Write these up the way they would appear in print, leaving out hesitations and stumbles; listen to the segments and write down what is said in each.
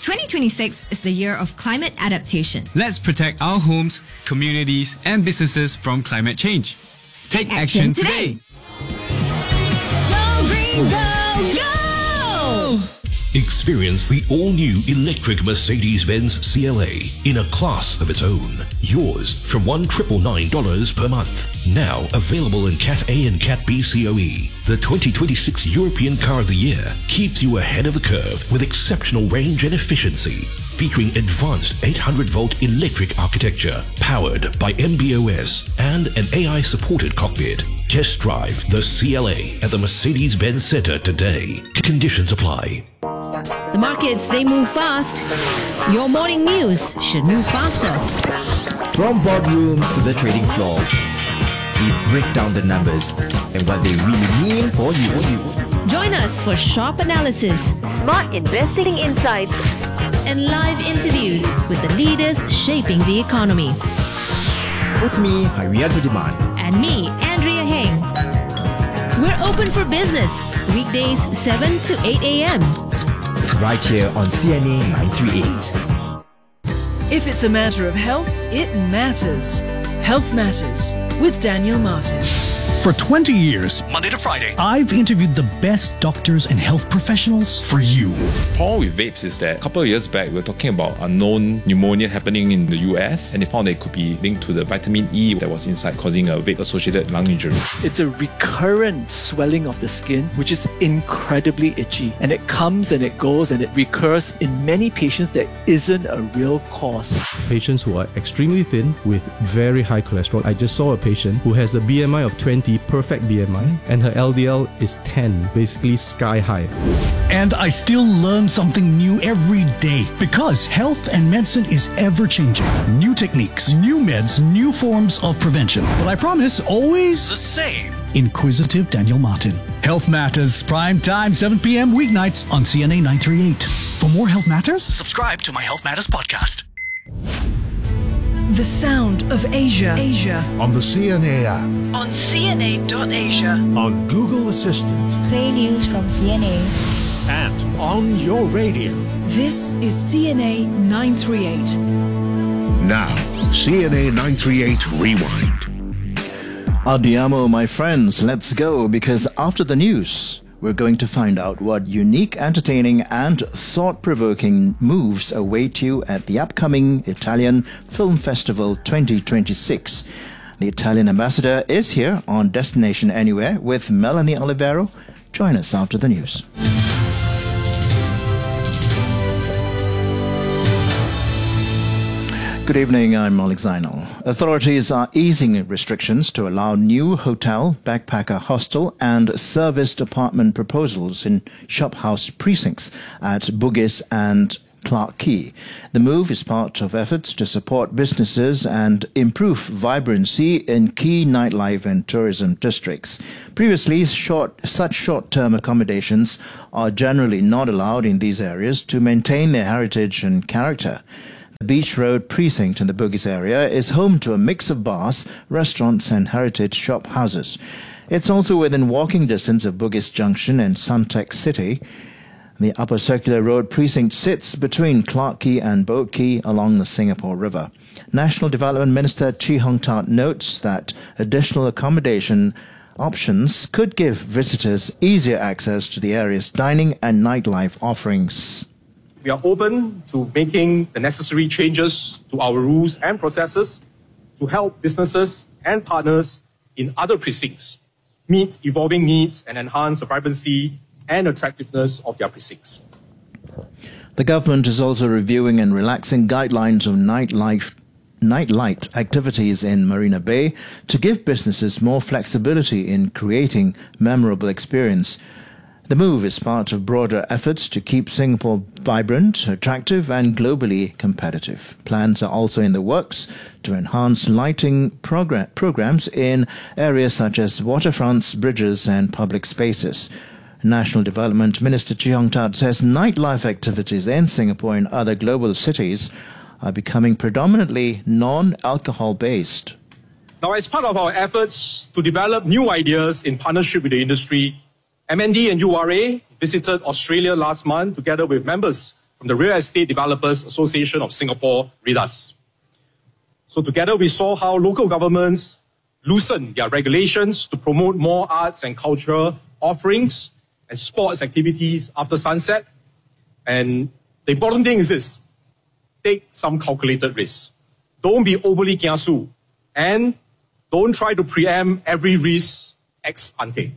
2026 is the year of climate adaptation. Let's protect our homes, communities, and businesses from climate change. Take action today. Go green, go, go! Experience the all-new electric Mercedes-Benz CLA in a class of its own. Yours from $1,999 per month. Now available in Cat A and Cat B COE. The 2026 European Car of the Year keeps you ahead of the curve with exceptional range and efficiency. Featuring advanced 800-volt electric architecture, powered by MB.OS and an AI-supported cockpit. Test drive the CLA at the Mercedes-Benz Center today. Conditions apply. The markets, they move fast. Your morning news should move faster. From boardrooms to the trading floor, we break down the numbers and what they really mean for you. Join us for sharp analysis, smart investing insights, and live interviews with the leaders shaping the economy. With me, Harianto Diman. And me, Andrea Heng. We're open for business, weekdays 7 to 8 a.m. Right here on CNA 938. If it's a matter of health, it matters. Health Matters with Daniel Martin. For 20 years, Monday to Friday, I've interviewed the best doctors and health professionals for you. The problem with vapes is that a couple of years back, we were talking about unknown pneumonia happening in the US, and they found that it could be linked to the vitamin E that was inside, causing a vape-associated lung injury. It's a recurrent swelling of the skin, which is incredibly itchy, and it comes and it goes and it recurs in many patients that isn't a real cause. Patients who are extremely thin with very high cholesterol. I just saw a patient who has a BMI of 20, perfect BMI, and her LDL is 10, basically sky high. And I still learn something new every day because health and medicine is ever changing. New techniques, new meds, new forms of prevention. But I promise, always the same. Inquisitive Daniel Martin. Health Matters, prime time, 7 p.m. weeknights on CNA 938. For more Health Matters, subscribe to my Health Matters podcast. The sound of Asia. On the CNA app. On CNA.Asia. On Google Assistant. Play news from CNA. And on your radio. This is CNA 938. Now, CNA 938 Rewind. Andiamo, my friends, let's go, because after the news, we're going to find out what unique, entertaining and thought-provoking moves await you at the upcoming Italian Film Festival 2026. The Italian ambassador is here on Destination Anywhere with Melanie Olivero. Join us after the news. Good evening, I'm Malik Zainal. Authorities are easing restrictions to allow new hotel, backpacker hostel and serviced apartment proposals in shophouse precincts at Bugis and Clarke Quay. The move is part of efforts to support businesses and improve vibrancy in key nightlife and tourism districts. Previously, such short-term accommodations are generally not allowed in these areas to maintain their heritage and character. The Beach Road precinct in the Bugis area is home to a mix of bars, restaurants and heritage shop houses. It's also within walking distance of Bugis Junction and Suntec City. The Upper Circular Road precinct sits between Clarke Quay and Boat Quay along the Singapore River. National Development Minister Chee Hong Tat notes that additional accommodation options could give visitors easier access to the area's dining and nightlife offerings. We are open to making the necessary changes to our rules and processes to help businesses and partners in other precincts meet evolving needs and enhance the vibrancy and attractiveness of their precincts. The government is also reviewing and relaxing guidelines of nightlight activities in Marina Bay to give businesses more flexibility in creating memorable experience. The move is part of broader efforts to keep Singapore vibrant, attractive and globally competitive. Plans are also in the works to enhance lighting programs in areas such as waterfronts, bridges and public spaces. National Development Minister Chee Hong Tat says nightlife activities in Singapore and other global cities are becoming predominantly non-alcohol based. Now, as part of our efforts to develop new ideas in partnership with the industry, MND and URA visited Australia last month together with members from the Real Estate Developers Association of Singapore, REDAS. So together we saw how local governments loosen their regulations to promote more arts and cultural offerings and sports activities after sunset. And the important thing is this: take some calculated risks. Don't be overly kiasu, and don't try to preempt every risk ex ante.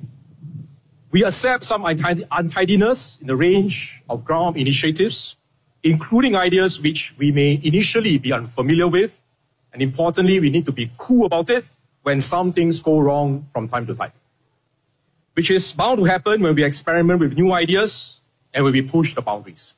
We accept some untidiness in the range of ground initiatives, including ideas which we may initially be unfamiliar with. And importantly, we need to be cool about it when some things go wrong from time to time, which is bound to happen when we experiment with new ideas and when we push the boundaries.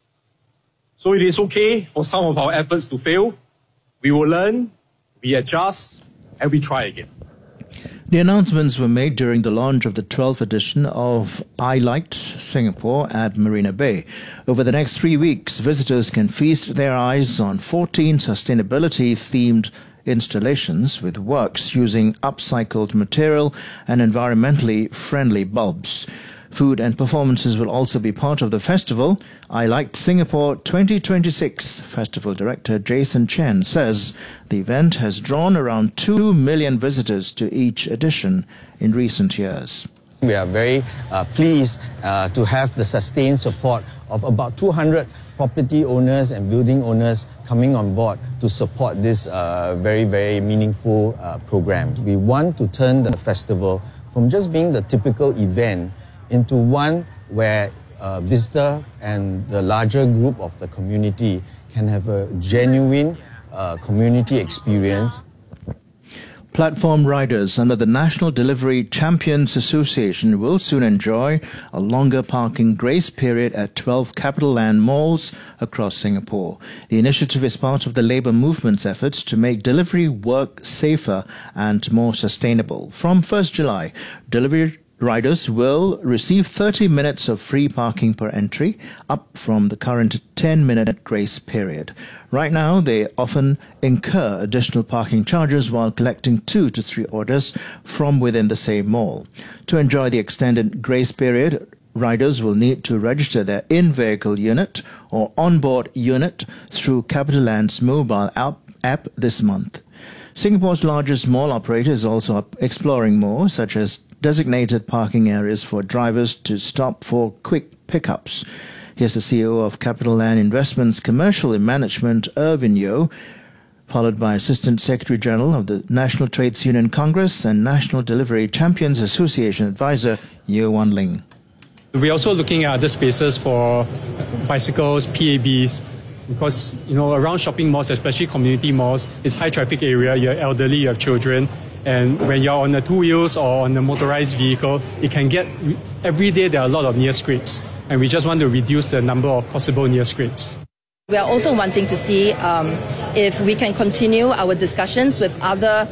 So it is okay for some of our efforts to fail. We will learn, we adjust, and we try again. The announcements were made during the launch of the 12th edition of iLight Singapore at Marina Bay. Over the next 3 weeks, visitors can feast their eyes on 14 sustainability-themed installations with works using upcycled material and environmentally friendly bulbs. Food and performances will also be part of the festival. iLight Singapore 2026 Festival Director Jason Chen says the event has drawn around 2 million visitors to each edition in recent years. We are very pleased to have the sustained support of about 200 property owners and building owners coming on board to support this very, very meaningful program. We want to turn the festival from just being the typical event into one where visitor and the larger group of the community can have a genuine community experience. Platform riders under the National Delivery Champions Association will soon enjoy a longer parking grace period at 12 CapitaLand malls across Singapore. The initiative is part of the labour movement's efforts to make delivery work safer and more sustainable. From 1st July, delivery riders will receive 30 minutes of free parking per entry, up from the current 10-minute grace period. Right now, they often incur additional parking charges while collecting 2 to 3 orders from within the same mall. To enjoy the extended grace period, riders will need to register their in-vehicle unit or onboard unit through CapitaLand's mobile app this month. Singapore's largest mall operator is also exploring more, such as designated parking areas for drivers to stop for quick pickups. Here's the CEO of CapitaLand Investments Commercial and Management, Irvin Yeo, followed by Assistant Secretary General of the National Trades Union Congress and National Delivery Champions Association Advisor, Yeo Wan Ling. We're also looking at other spaces for bicycles, PABs, because around shopping malls, especially community malls, it's high traffic area, you're elderly, you have children. And when you're on the 2 wheels or on a motorized vehicle, it can get, every day there are a lot of near scrapes. And we just want to reduce the number of possible near scrapes. We are also wanting to see if we can continue our discussions with other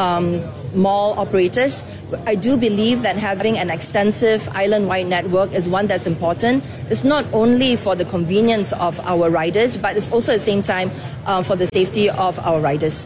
mall operators. I do believe that having an extensive island-wide network is one that's important. It's not only for the convenience of our riders, but it's also at the same time for the safety of our riders.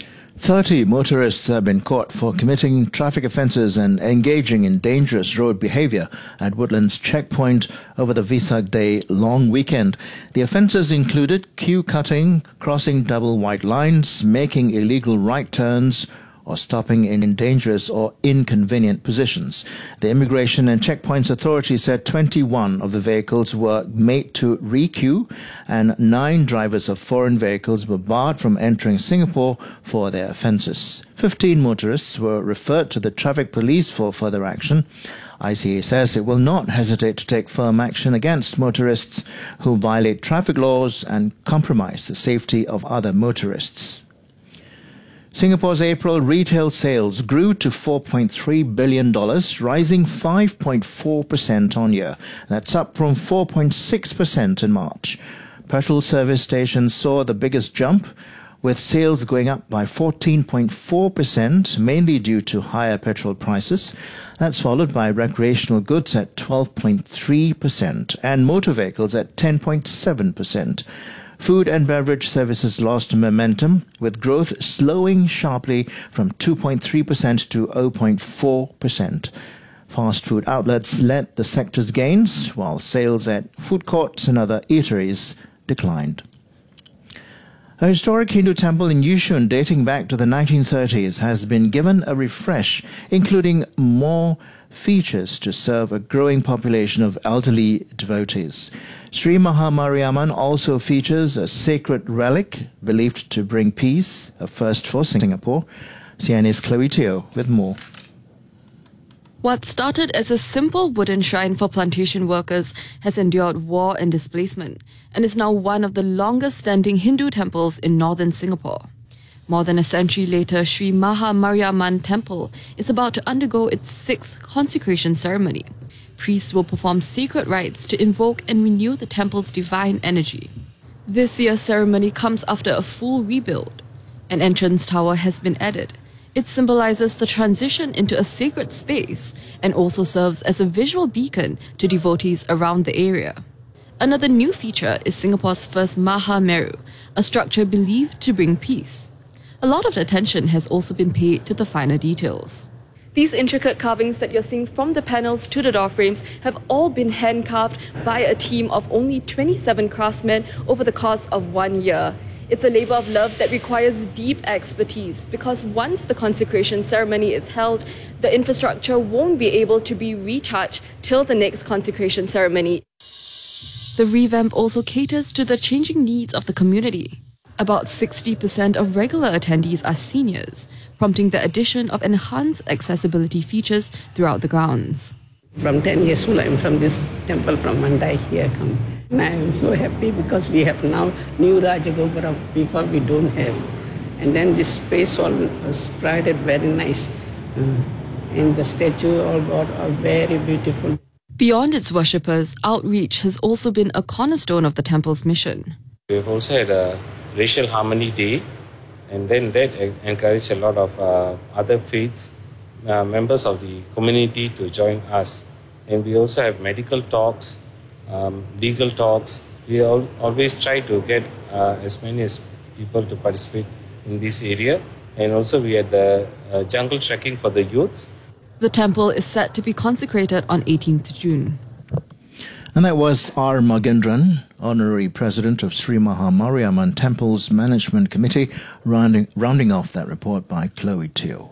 30 motorists have been caught for committing traffic offences and engaging in dangerous road behaviour at Woodlands Checkpoint over the Vesak Day long weekend. The offences included queue cutting, crossing double white lines, making illegal right turns, or stopping in dangerous or inconvenient positions. The Immigration and Checkpoints Authority said 21 of the vehicles were made to re-queue and 9 drivers of foreign vehicles were barred from entering Singapore for their offences. 15 motorists were referred to the traffic police for further action. ICA says it will not hesitate to take firm action against motorists who violate traffic laws and compromise the safety of other motorists. Singapore's April retail sales grew to $4.3 billion, rising 5.4% on year. That's up from 4.6% in March. Petrol service stations saw the biggest jump, with sales going up by 14.4%, mainly due to higher petrol prices. That's followed by recreational goods at 12.3% and motor vehicles at 10.7%. Food and beverage services lost momentum, with growth slowing sharply from 2.3% to 0.4%. Fast food outlets led the sector's gains, while sales at food courts and other eateries declined. A historic Hindu temple in Yishun dating back to the 1930s has been given a refresh, including more features to serve a growing population of elderly devotees. Sri Maha Mariamman also features a sacred relic believed to bring peace, a first for Singapore. CNA's Chloe Teo with more. What started as a simple wooden shrine for plantation workers has endured war and displacement and is now one of the longest-standing Hindu temples in northern Singapore. More than a century later, Sri Maha Mariamman Temple is about to undergo its 6th consecration ceremony. Priests will perform sacred rites to invoke and renew the temple's divine energy. This year's ceremony comes after a full rebuild. An entrance tower has been added. It symbolizes the transition into a sacred space and also serves as a visual beacon to devotees around the area. Another new feature is Singapore's first Maha Meru, a structure believed to bring peace. A lot of attention has also been paid to the finer details. These intricate carvings that you're seeing from the panels to the door frames have all been hand-carved by a team of only 27 craftsmen over the course of 1 year. It's a labor of love that requires deep expertise because once the consecration ceremony is held, the infrastructure won't be able to be retouched till the next consecration ceremony. The revamp also caters to the changing needs of the community. About 60% of regular attendees are seniors, prompting the addition of enhanced accessibility features throughout the grounds. From 10 years old, I'm from this temple from Mandai here come. And I'm so happy because we have now new Rajagopura. Before we don't have. And then this space all was spread very nice. And the statue all got are very beautiful. Beyond its worshippers, outreach has also been a cornerstone of the temple's mission. We've also had a Racial Harmony Day, and then that encouraged a lot of other faiths, members of the community to join us. And we also have medical talks, legal talks. We always try to get as many as people to participate in this area. And also we had the jungle trekking for the youths. The temple is set to be consecrated on 18th June. And that was R. Magendran, Honorary President of Sri Maha Mariamman Temple's Management Committee, rounding off that report by Chloe Teo.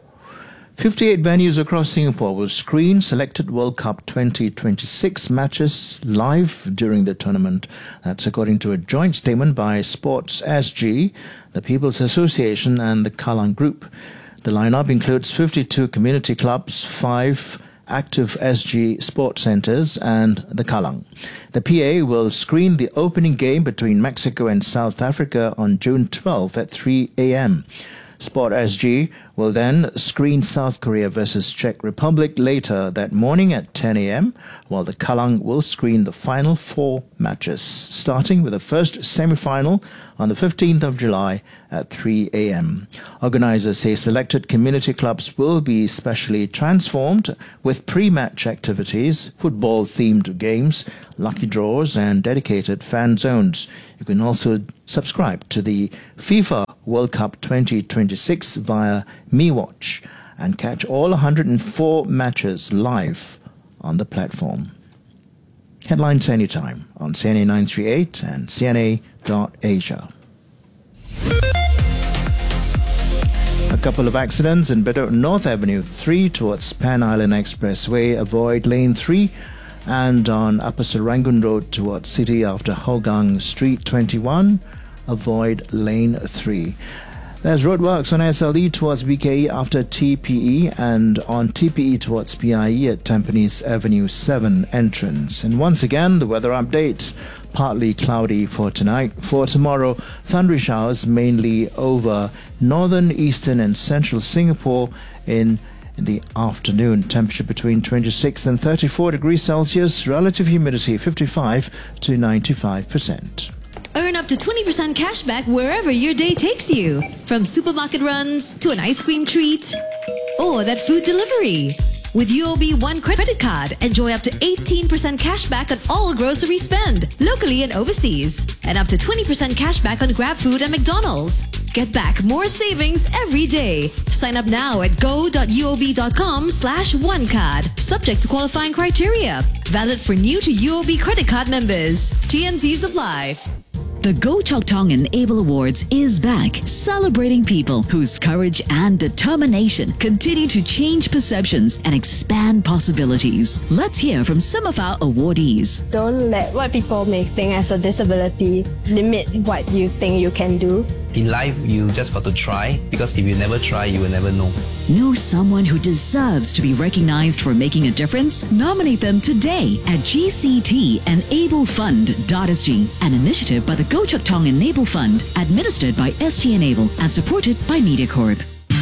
58 venues across Singapore will screen selected World Cup 2026 matches live during the tournament. That's according to a joint statement by Sports SG, the People's Association and the Kallang Group. The lineup includes 52 community clubs, 5 active SG sports centres and the Kallang. The PA will screen the opening game between Mexico and South Africa on June 12 at 3 a.m. Sport SG will then screen South Korea versus Czech Republic later that morning at 10 a.m., while the Kallang will screen the final 4 matches, starting with the first semi-final on the 15th of July at 3 a.m. Organisers say selected community clubs will be specially transformed with pre-match activities, football-themed games, lucky draws and dedicated fan zones. You can also subscribe to the FIFA World Cup 2026 via MeWatch and catch all 104 matches live on the platform. Headlines anytime on CNA 938 and CNA.Asia. A couple of accidents in Bedok North Avenue 3 towards Pan Island Expressway. Avoid lane 3. And on Upper Serangoon Road towards City after Hougang Street 21, avoid lane 3. There's roadworks on SLE towards BKE after TPE and on TPE towards PIE at Tampines Avenue 7 entrance. And once again, the weather updates. Partly cloudy for tonight. For tomorrow, thundery showers mainly over northern, eastern and central Singapore in the afternoon. Temperature between 26 and 34 degrees Celsius. Relative humidity 55 to 95%. Earn up to 20% cash back wherever your day takes you. From supermarket runs to an ice cream treat or that food delivery. With UOB One credit card, enjoy up to 18% cash back on all grocery spend, locally and overseas. And up to 20% cash back on GrabFood and McDonald's. Get back more savings every day. Sign up now at go.uob.com/onecard. Subject to qualifying criteria. Valid for new to UOB credit card members. TNCs apply. The Go Chok Tong Enable Awards is back, celebrating people whose courage and determination continue to change perceptions and expand possibilities. Let's hear from some of our awardees. Don't let what people may think as a disability limit what you think you can do. In life, you just got to try, because if you never try, you will never know. Know someone who deserves to be recognized for making a difference? Nominate them today at GCTEnableFund.sg, an initiative by the Go Chok Tong Enable Fund, administered by SG Enable and supported by MediaCorp.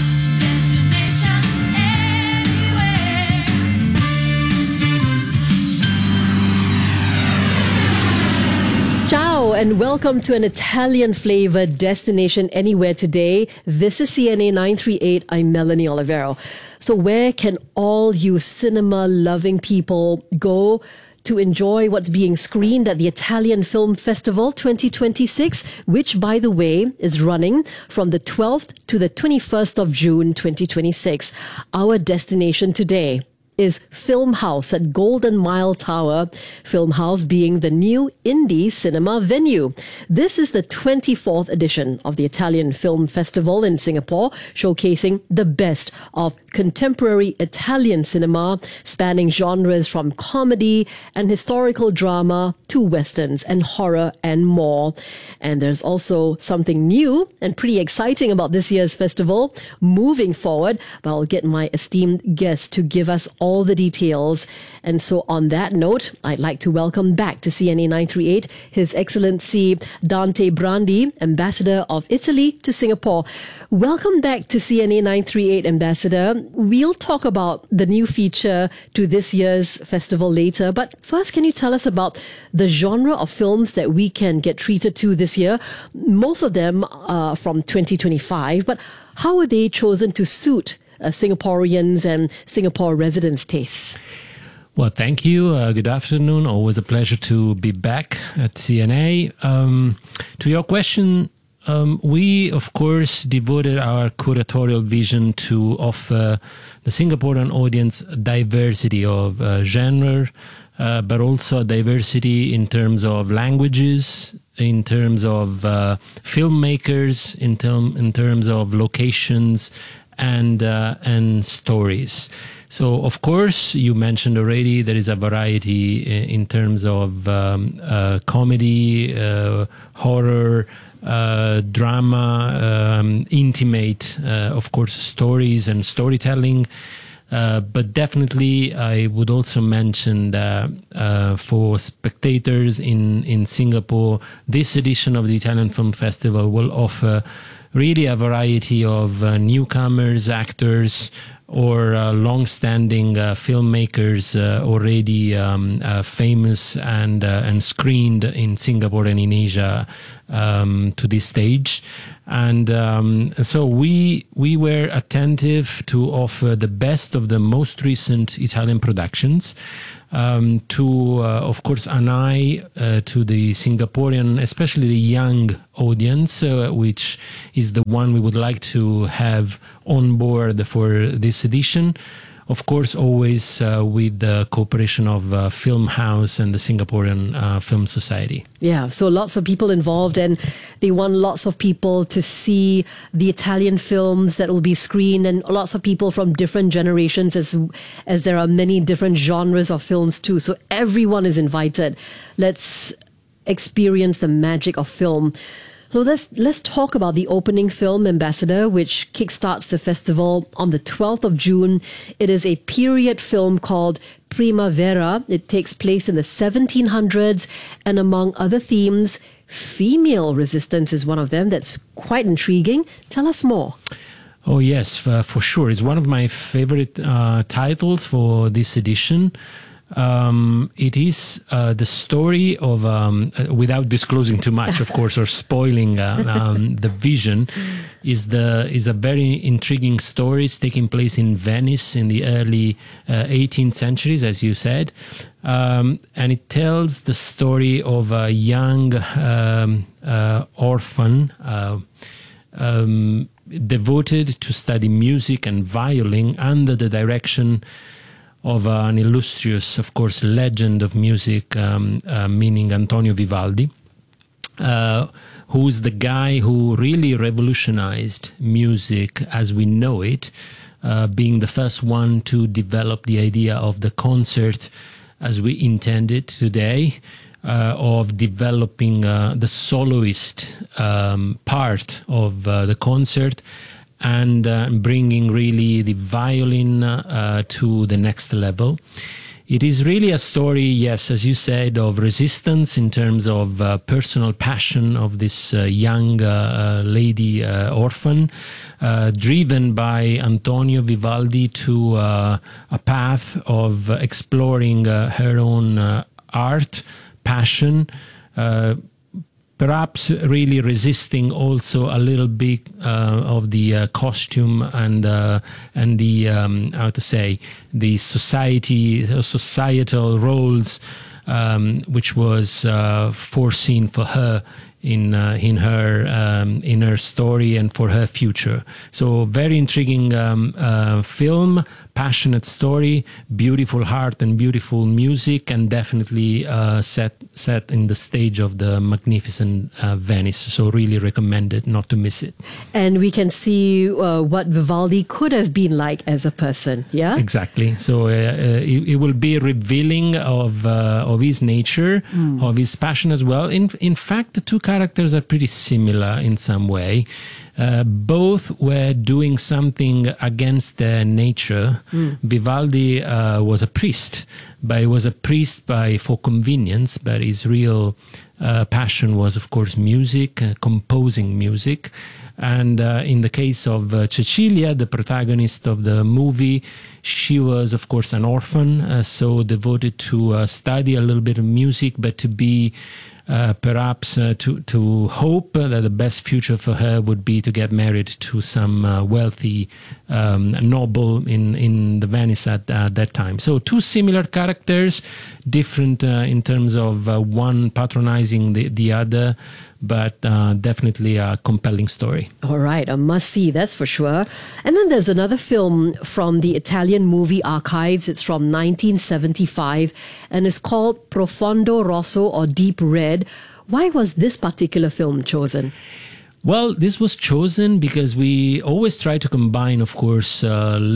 Ciao and welcome to an Italian-flavored destination anywhere today. This is CNA 938. I'm Melanie Olivero. So where can all you cinema-loving people go to enjoy what's being screened at the Italian Film Festival 2026, which, by the way, is running from the 12th to the 21st of June 2026. Our destination today is Film House at Golden Mile Tower, Film House being the new indie cinema venue. This is the 24th edition of the Italian Film Festival in Singapore, showcasing the best of contemporary Italian cinema, spanning genres from comedy and historical drama to westerns and horror and more. And there's also something new and pretty exciting about this year's festival moving forward, but I'll get my esteemed guest to give us all the details. And so on that note, I'd like to welcome back to CNA 938 His Excellency Dante Brandi, Ambassador of Italy to Singapore. Welcome back to CNA 938, Ambassador. We'll talk about the new feature to this year's festival later, but first, can you tell us about the genre of films that we can get treated to this year? Most of them are from 2025, but how are they chosen to suit Singaporeans and Singapore residents' tastes? Well, thank you. Good afternoon. Always a pleasure to be back at CNA. To your question, we, of course, devoted our curatorial vision to offer the Singaporean audience diversity of genre, but also diversity in terms of languages, in terms of filmmakers, in terms of locations, and stories. So, of course, you mentioned already there is a variety in terms of comedy, horror, drama, intimate, of course, stories and storytelling. But definitely, I would also mention that for spectators in Singapore, this edition of the Italian Film Festival will offer really a variety of newcomers, actors, or long-standing filmmakers already famous and screened in Singapore and in Asia to this stage. And so we were attentive to offer the best of the most recent Italian productions, to, of course, an eye to the Singaporean, especially the young audience, which is the one we would like to have on board for this edition. Of course, always with the cooperation of Film House and the Singaporean Film Society. Yeah, so lots of people involved, and they want lots of people to see the Italian films that will be screened, and lots of people from different generations, as there are many different genres of films too. So everyone is invited. Let's experience the magic of film. So let's talk about the opening film, Ambassador, which kickstarts the festival on the 12th of June. It is a period film called Primavera. It takes place in the 1700s, and among other themes, female resistance is one of them. That's quite intriguing. Tell us more. Oh, yes, for sure. It's one of my favorite titles for this edition. It is the story of, without disclosing too much, of course, or spoiling the vision, is a very intriguing story. It's taking place in Venice in the early 18th centuries, as you said, and it tells the story of a young orphan devoted to study music and violin under the direction of an illustrious, of course, legend of music, meaning Antonio Vivaldi. who's the guy who really revolutionized music as we know it, being the first one to develop the idea of the concert as we intend it today, of developing the soloist part of the concert, and bringing really the violin to the next level. It is really a story, yes, as you said, of resistance in terms of personal passion of this young lady orphan, driven by Antonio Vivaldi to a path of exploring her own art, passion, perhaps really resisting also a little bit of the costume and the how to say, the societal roles which was foreseen for her in her story and for her future. So very intriguing film, passionate story, beautiful heart and beautiful music, and definitely set in the stage of the magnificent Venice. So really recommended not to miss it. And we can see what Vivaldi could have been like as a person. Yeah, exactly. So it will be revealing of his nature, of his passion as well. In fact, the two characters are pretty similar in some way. Both were doing something against their nature. Vivaldi was a priest, but he was a priest for convenience, but his real passion was, of course, music, composing music. And in the case of Cecilia, the protagonist of the movie, she was, of course, an orphan, so devoted to study a little bit of music, but to be perhaps to hope that the best future for her would be to get married to some wealthy noble in the Venice at that time. So two similar characters, different in terms of one patronizing the other, but definitely a compelling story. All right, a must-see, that's for sure. And then there's another film from the Italian movie archives. It's from 1975, and it's called Profondo Rosso, or Deep Red. Why was this particular film chosen? Well, this was chosen because we always try to combine, of course,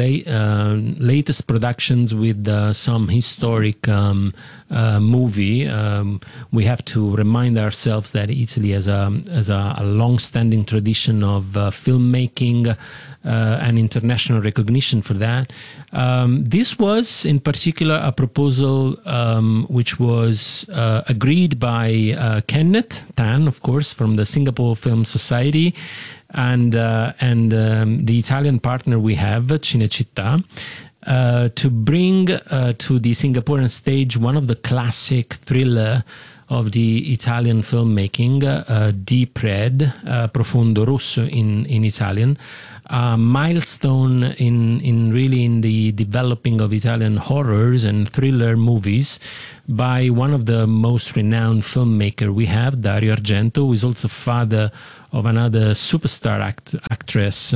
latest productions with some historic movie. We have to remind ourselves that Italy has a long-standing tradition of filmmaking and international recognition for that. This was, in particular, a proposal which was agreed by Kenneth Tan, of course, from the Singapore Film Society, and the Italian partner we have, Cinecittà, to bring to the Singaporean stage one of the classic thriller of the Italian filmmaking, Deep Red, Profondo Rosso in Italian, a milestone in the developing of Italian horrors and thriller movies by one of the most renowned filmmaker we have, Dario Argento, who is also father of another superstar actress,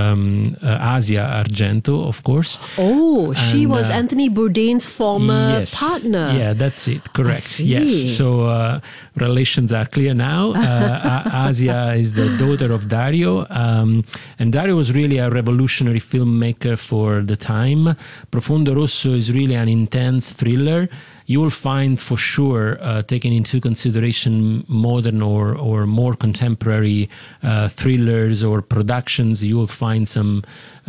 Asia Argento, of course. Oh, she was Anthony Bourdain's former partner. Yeah, that's it. Correct. Yes. So relations are clear now. Asia is the daughter of Dario, and Dario was really a revolutionary filmmaker for the time. Profondo Rosso is really an intense thriller. You will find for sure, taking into consideration modern or more contemporary thrillers or productions, you will find some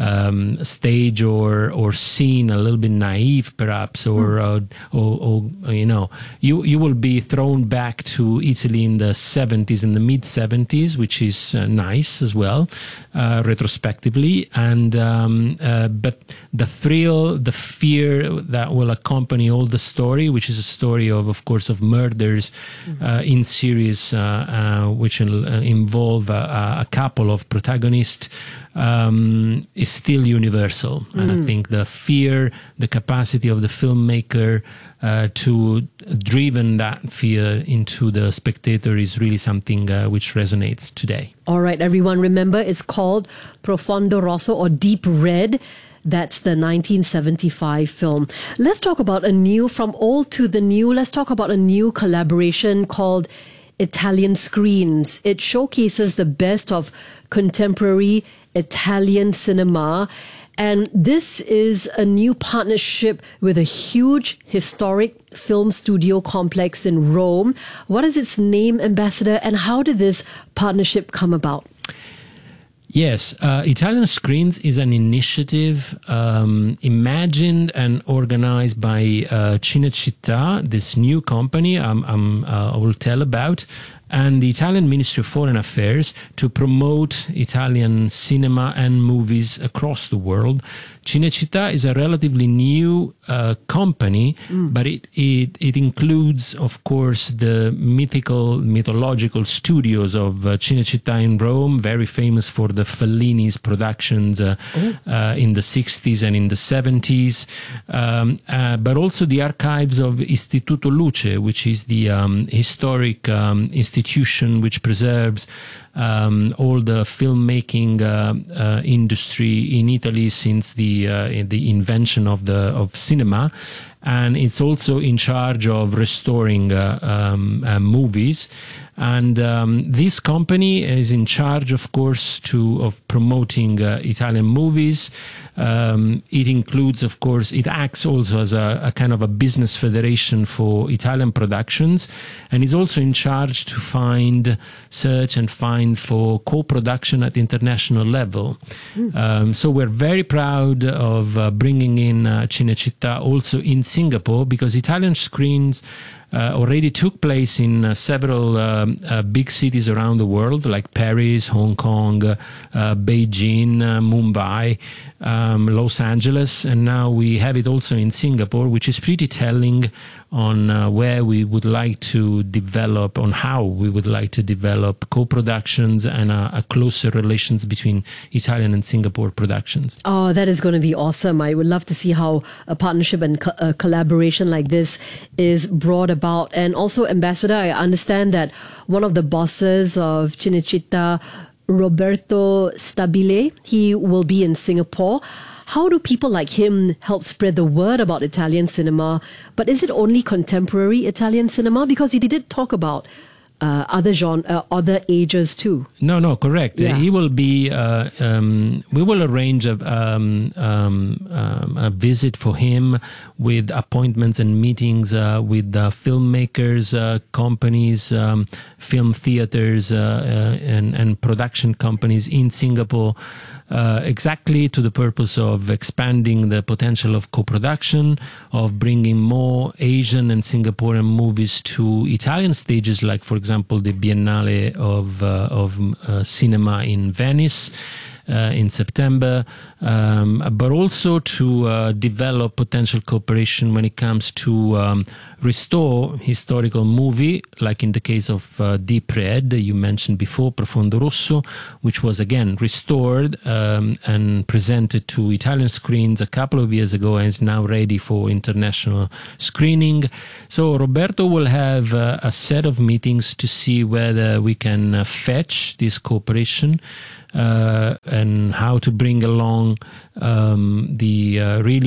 stage or scene a little bit naive, perhaps, or you know, you will be thrown back to Italy in the 70s, in the mid 70s, which is nice as well, retrospectively, and but the thrill, the fear that will accompany all the story, which is a story of course, of murders in series, which involve a couple of protagonists, is still universal. And I think the fear, the capacity of the filmmaker to driven that fear into the spectator is really something which resonates today. All right, everyone, remember it's called Profondo Rosso, or Deep Red. That's the 1975 film. Let's talk about from old to the new. Let's talk about a new collaboration called Italian Screens. It showcases the best of contemporary Italian cinema. And this is a new partnership with a huge historic film studio complex in Rome. What is its name, Ambassador, and how did this partnership come about? Yes, Italian Screens is an initiative imagined and organized by Cinecittà, this new company I will tell about, and the Italian Ministry of Foreign Affairs to promote Italian cinema and movies across the world. Cinecittà is a relatively new company, but it includes, of course, the mythological studios of Cinecittà in Rome, very famous for the Fellini's productions in the 60s and in the 70s, but also the archives of Istituto Luce, which is the historic institution which preserves all the filmmaking industry in Italy since the invention of cinema, and it's also in charge of restoring movies. And this company is in charge, of course, of promoting Italian movies. It includes, of course, it acts also as a kind of a business federation for Italian productions, and is also in charge to search and find for co-production at international level. So we're very proud of bringing in Cinecittà also in Singapore, because Italian Screens already took place in several big cities around the world, like Paris, Hong Kong, Beijing, Mumbai, Los Angeles, and now we have it also in Singapore, which is pretty telling on where we would like to develop, on how we would like to develop co-productions and a closer relations between Italian and Singapore productions. Oh, that is going to be awesome. I would love to see how a partnership and a collaboration like this is brought about. And also, Ambassador, I understand that one of the bosses of Cinecittà, Roberto Stabile, he will be in Singapore. How do people like him help spread the word about Italian cinema? But is it only contemporary Italian cinema? Because he did talk about other ages too. No, correct. Yeah. He will be. We will arrange a visit for him with appointments and meetings with filmmakers, companies, film theaters, and production companies in Singapore. Exactly to the purpose of expanding the potential of co-production, of bringing more Asian and Singaporean movies to Italian stages, like, for example, the Biennale of Cinema in Venice in September, but also to develop potential cooperation when it comes to restore historical movie, like in the case of Deep Red, you mentioned before, Profondo Rosso, which was again restored and presented to Italian screens a couple of years ago and is now ready for international screening. So Roberto will have a set of meetings to see whether we can fetch this cooperation and how to bring along the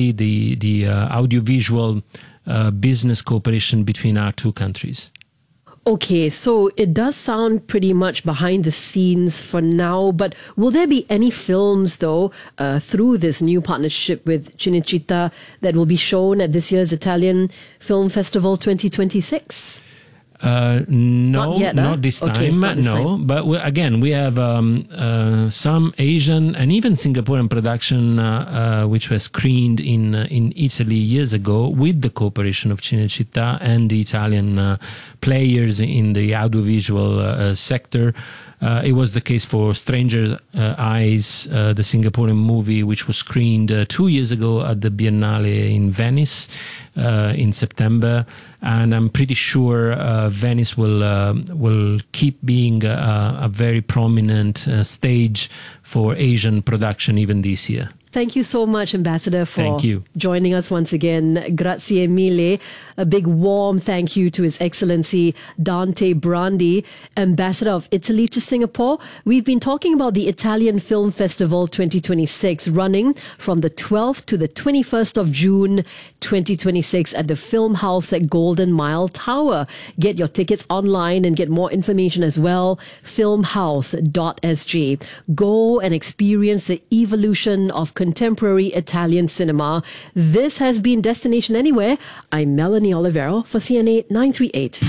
audiovisual business cooperation between our two countries. Okay, so it does sound pretty much behind the scenes for now, but will there be any films, though, through this new partnership with Cinecittà that will be shown at this year's Italian Film Festival 2026? No, not yet, not this time. Okay, not this time. But we have some Asian and even Singaporean production which was screened in Italy years ago with the cooperation of Cinecittà and the Italian players in the audiovisual sector. It was the case for Stranger Eyes, the Singaporean movie, which was screened 2 years ago at the Biennale in Venice in September. And I'm pretty sure Venice will keep being a very prominent stage for Asian production even this year. Thank you so much, Ambassador, for Thank you. joining us once again. Grazie mille. A big warm thank you to His Excellency Dante Brandi, Ambassador of Italy to Singapore. We've been talking about the Italian Film Festival 2026 running from the 12th to the 21st of June 2026 at the Film House at Golden Mile Tower. Get your tickets online and get more information as well. Filmhouse.sg. Go and experience the evolution of contemporary Italian cinema. This has been Destination Anywhere. I'm Melanie Olivero for CNA 938.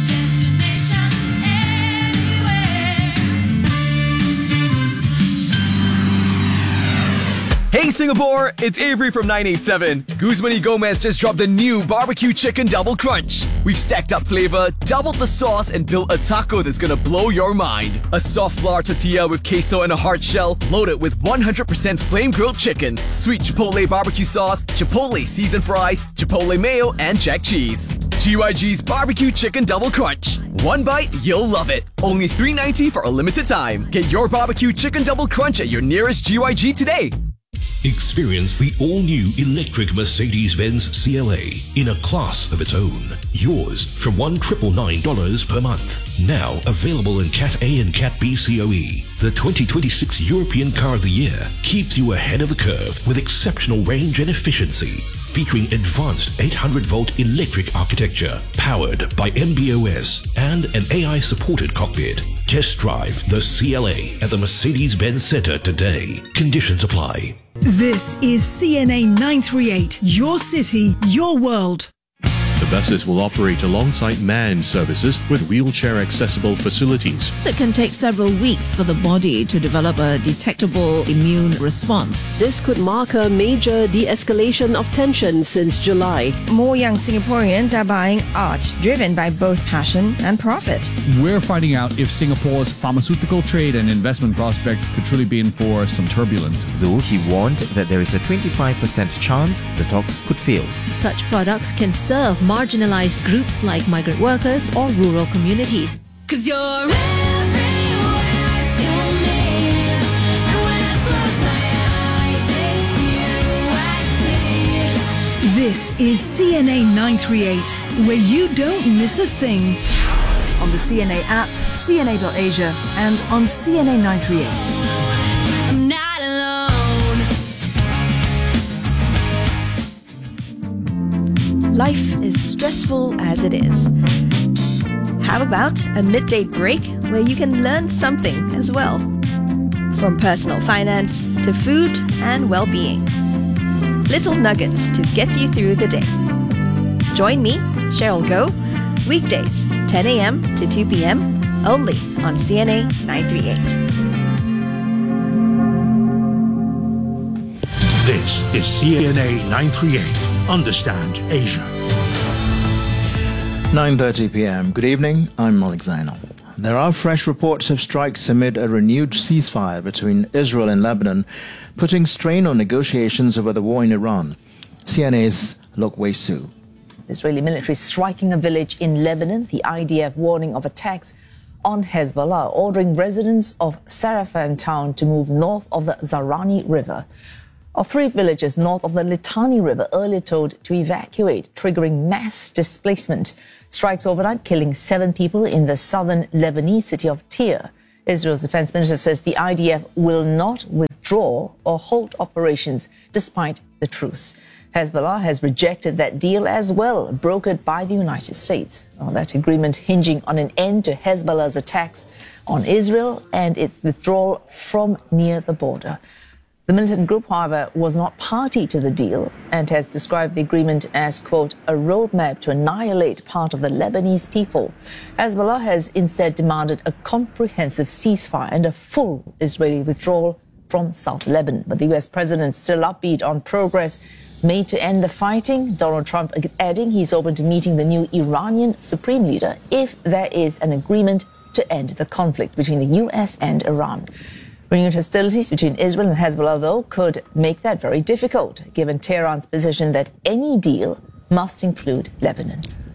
Hey Singapore, it's Avery from 987. Guzman y Gomez just dropped the new barbecue chicken double crunch. We've stacked up flavor, doubled the sauce, and built a taco that's gonna blow your mind. A soft flour tortilla with queso and a hard shell, loaded with 100% flame grilled chicken, sweet chipotle barbecue sauce, chipotle seasoned fries, chipotle mayo, and jack cheese. GYG's barbecue chicken double crunch. One bite, you'll love it. Only $3.90 for a limited time. Get your barbecue chicken double crunch at your nearest GYG today. Experience the all-new electric Mercedes-Benz CLA in a class of its own. Yours from $1,999 per month. Now available in Cat A and Cat B COE. The 2026 European Car of the Year keeps you ahead of the curve with exceptional range and efficiency. Featuring advanced 800-volt electric architecture, powered by MB.OS, and an AI-supported cockpit. Test drive the CLA at the Mercedes-Benz Center today. Conditions apply. This is CNA 938, your city, your world. The buses will operate alongside manned services with wheelchair-accessible facilities. It can take several weeks for the body to develop a detectable immune response. This could mark a major de-escalation of tension since July. More young Singaporeans are buying art driven by both passion and profit. We're finding out if Singapore's pharmaceutical trade and investment prospects could truly be in for some turbulence. Though he warned that there is a 25% chance the talks could fail. Such products can serve marginalized groups like migrant workers or rural communities. 'Cause you're everywhere to me, and when I close my eyes, it's you I see. This is CNA 938, where you don't miss a thing. On the CNA app, CNA.Asia, and on CNA 938. I'm not alone. Life is stressful as it is. How about a midday break where you can learn something as well? From personal finance to food and well-being. Little nuggets to get you through the day. Join me, Cheryl Goh, weekdays 10 a.m. to 2 p.m. only on CNA 938. This is CNA 938. Understand Asia. 9:30 p.m. Good evening. I'm Malik Zainal. There are fresh reports of strikes amid a renewed ceasefire between Israel and Lebanon, putting strain on negotiations over the war in Iran. CNA's Lok Wei Su. Israeli military striking a village in Lebanon, the IDF warning of attacks on Hezbollah, ordering residents of Sarafan town to move north of the Zarani River. Of 3 villages north of the Litani River earlier told to evacuate, triggering mass displacement. Strikes overnight, killing 7 people in the southern Lebanese city of Tyre. Israel's defense minister says the IDF will not withdraw or halt operations despite the truce. Hezbollah has rejected that deal as well, brokered by the United States. That agreement hinging on an end to Hezbollah's attacks on Israel and its withdrawal from near the border. The militant group, however, was not party to the deal and has described the agreement as, quote, a roadmap to annihilate part of the Lebanese people. Hezbollah has instead demanded a comprehensive ceasefire and a full Israeli withdrawal from South Lebanon. But the U.S. president still upbeat on progress made to end the fighting. Donald Trump adding he's open to meeting the new Iranian supreme leader if there is an agreement to end the conflict between the U.S. and Iran. Renewed hostilities between Israel and Hezbollah, though, could make that very difficult, given Tehran's position that any deal must include Lebanon.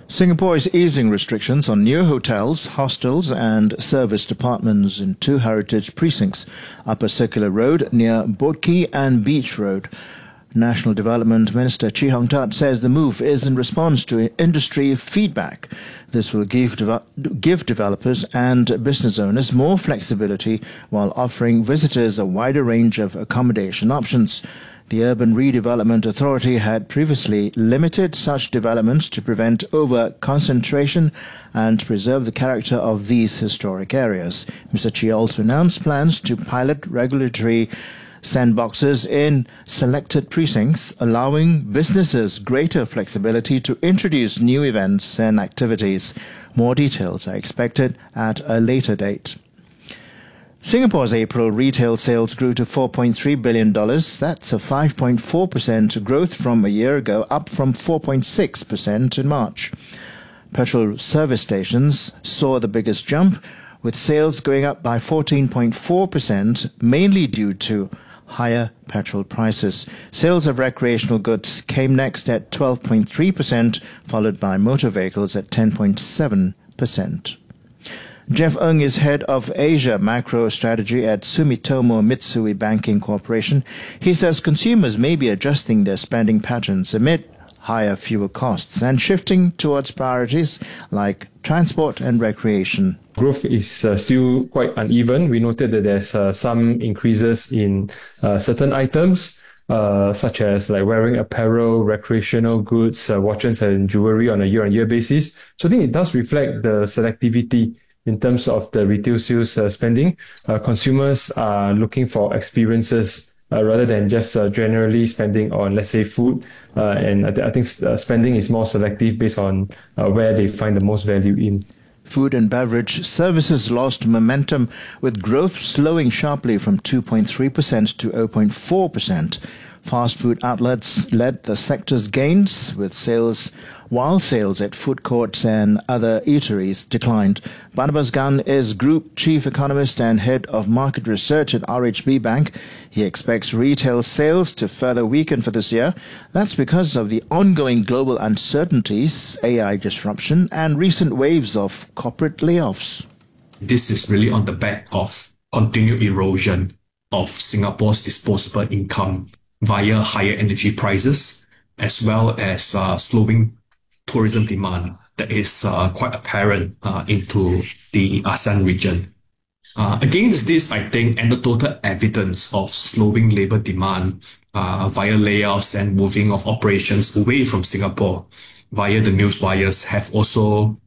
Singapore is easing restrictions on new hotels, hostels and service departments in 2 heritage precincts, Upper Circular Road near Boat Quay and Beach Road. National Development Minister Chee Hong Tat says the move is in response to industry feedback. This will give developers and business owners more flexibility while offering visitors a wider range of accommodation options. The Urban Redevelopment Authority had previously limited such developments to prevent over-concentration and preserve the character of these historic areas. Mr. Chee also announced plans to pilot regulatory sandboxes in selected precincts, allowing businesses greater flexibility to introduce new events and activities. More details are expected at a later date. Singapore's April retail sales grew to $4.3 billion. That's a 5.4% growth from a year ago, up from 4.6% in March. Petrol service stations saw the biggest jump, with sales going up by 14.4%, mainly due to higher petrol prices. Sales of recreational goods came next at 12.3%, followed by motor vehicles at 10.7%. Jeff Ng is head of Asia Macro Strategy at Sumitomo Mitsui Banking Corporation. He says consumers may be adjusting their spending patterns amid higher fuel costs and shifting towards priorities like transport and recreation. Growth is still quite uneven. We noted that there's some increases in certain items, such as like wearing apparel, recreational goods, watches and jewelry on a year-on-year basis. So I think it does reflect the selectivity in terms of the retail sales spending. Consumers are looking for experiences rather than just generally spending on, let's say, food. And I think spending is more selective based on where they find the most value in. Food and beverage services lost momentum, with growth slowing sharply from 2.3% to 0.4%. Fast food outlets led the sector's gains, while sales at food courts and other eateries declined. Barnabas Gunn is Group Chief Economist and Head of Market Research at RHB Bank. He expects retail sales to further weaken for this year. That's because of the ongoing global uncertainties, AI disruption, and recent waves of corporate layoffs. This is really on the back of continued erosion of Singapore's disposable income via higher energy prices, as well as slowing tourism demand that is quite apparent into the ASEAN region. Against this, I think anecdotal evidence of slowing labour demand via layoffs and moving of operations away from Singapore via the news wires have also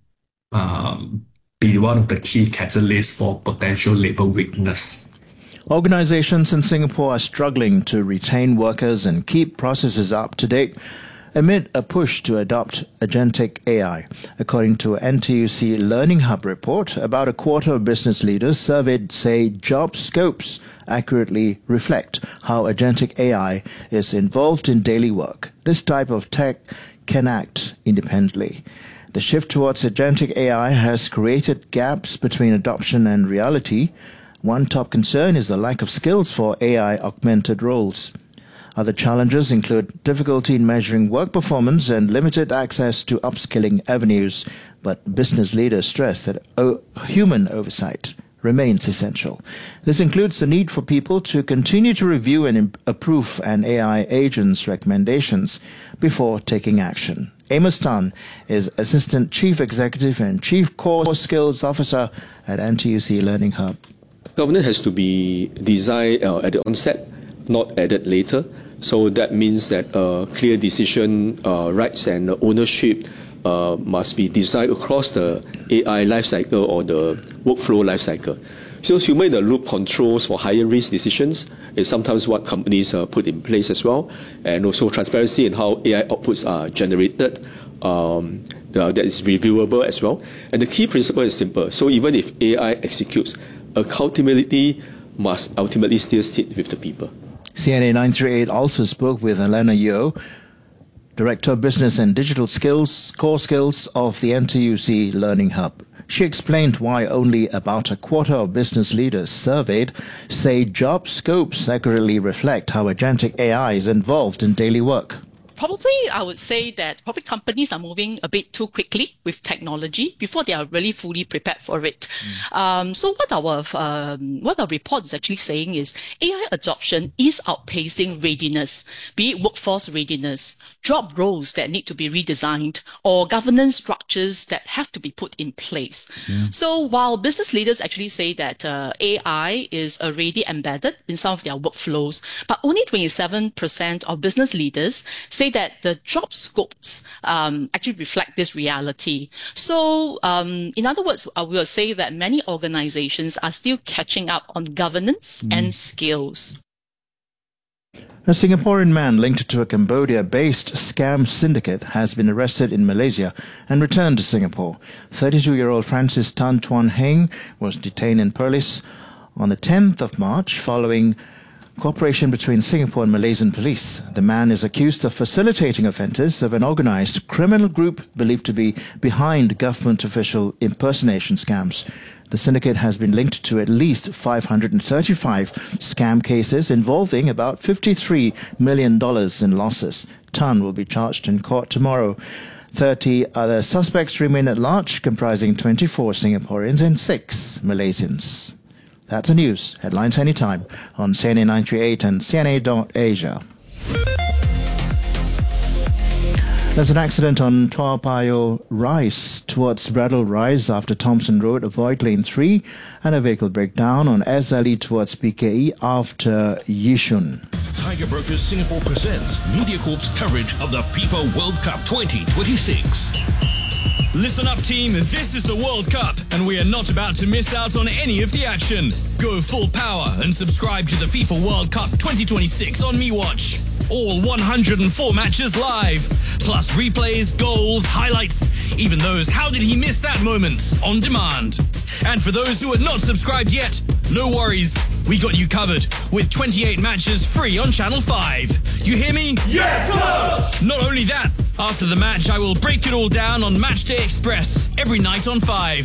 been one of the key catalysts for potential labour weakness. Organizations in Singapore are struggling to retain workers and keep processes up to date amid a push to adopt agentic AI. According to a NTUC Learning Hub report, about a quarter of business leaders surveyed say job scopes accurately reflect how agentic AI is involved in daily work. This type of tech can act independently. The shift towards agentic AI has created gaps between adoption and reality. One top concern is the lack of skills for AI-augmented roles. Other challenges include difficulty in measuring work performance and limited access to upskilling avenues, but business leaders stress that human oversight remains essential. This includes the need for people to continue to review and approve an AI agent's recommendations before taking action. Amos Tan is Assistant Chief Executive and Chief Core Skills Officer at NTUC Learning Hub. Governance has to be designed at the onset, not added later. So that means that clear decision rights and ownership must be designed across the AI lifecycle or the workflow lifecycle. So human-in-the-loop controls for higher risk decisions is sometimes what companies put in place as well, and also transparency in how AI outputs are generated. That is reviewable as well. And the key principle is simple. So even if AI executes, accountability must ultimately still sit with the people. CNA 938 also spoke with Elena Yeo, Director of Business and Digital Skills, Core Skills of the NTUC Learning Hub. She explained why only about a quarter of business leaders surveyed say job scopes accurately reflect how agentic AI is involved in daily work. Probably, I would say that probably companies are moving a bit too quickly with technology before they are really fully prepared for it. So what our report is actually saying is AI adoption is outpacing readiness, be it workforce readiness, job roles that need to be redesigned, or governance structures that have to be put in place. So while business leaders actually say that AI is already embedded in some of their workflows, but only 27% of business leaders say that the job scopes actually reflect this reality. So in other words, I will say that many organizations are still catching up on governance and skills. A Singaporean man linked to a Cambodia-based scam syndicate has been arrested in Malaysia and returned to Singapore. 32-year-old Francis Tan Tuan Heng was detained in Perlis on the 10th of March following cooperation between Singapore and Malaysian police. The man is accused of facilitating offences of an organised criminal group believed to be behind government official impersonation scams. The syndicate has been linked to at least 535 scam cases involving about $53 million in losses. Tan will be charged in court tomorrow. 30 other suspects remain at large, comprising 24 Singaporeans and 6 Malaysians. That's the news. Headlines anytime on CNA 938 and CNA.Asia. There's an accident on Toa Payoh Rise towards Bradle Rise after Thompson Road. Avoid lane 3, and a vehicle breakdown on SLE towards PKE after Yishun. Tiger Brokers Singapore presents MediaCorp's coverage of the FIFA World Cup 2026. Listen up, team. This is the World Cup, and we are not about to miss out on any of the action. Go full power and subscribe to the FIFA World Cup 2026 on MeWatch. All 104 matches live, plus replays, goals, highlights, even those "how did he miss that" moments on demand. And for those who are not subscribed yet, no worries. We got you covered with 28 matches free on Channel 5. You hear me? Yes, sir! Not only that, after the match, I will break it all down on Matchday Express every night on 5.